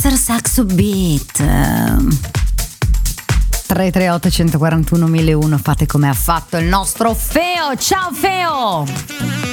Mr. Saxo Beat. 338 141 1001, fate come ha fatto il nostro Feo. Ciao Feo!